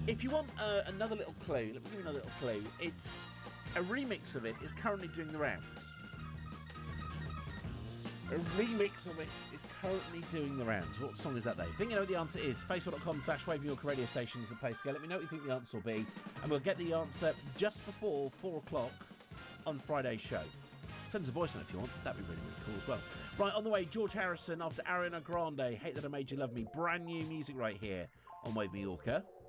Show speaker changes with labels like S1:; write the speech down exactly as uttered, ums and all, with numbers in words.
S1: If you want uh, another little clue, let me give you another little clue. It's a remix of it is currently doing the rounds. A remix of it is currently doing the rounds. What song is that, though? Think you know what the answer is? Facebook.com slash Waving Yorker radio station is the place to go. Let me know what you think the answer will be, and we'll get the answer just before four o'clock on Friday's show. Send us a voice note if you want. That'd be really, really cool as well. Right, on the way, George Harrison after Ariana Grande, Hate That I Made You Love Me. Brand new music right here on Waving Yorker.